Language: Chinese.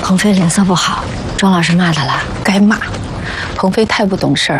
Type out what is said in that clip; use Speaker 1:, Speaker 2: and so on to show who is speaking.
Speaker 1: 鹏飞脸色不好，庄老师骂他了。
Speaker 2: 该骂，鹏飞太不懂事儿